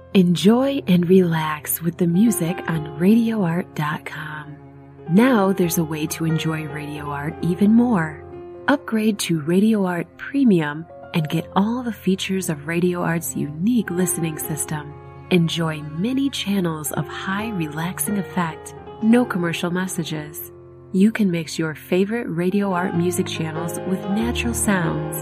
Enjoy and relax with the music on RadioArt.com. Now there's a way to enjoy Radio Art even more. Upgrade to Radio Art Premium and get all the features of Radio Art's unique listening system. Enjoy many channels of high relaxing effect, no commercial messages. You can mix your favorite Radio Art music channels with natural sounds.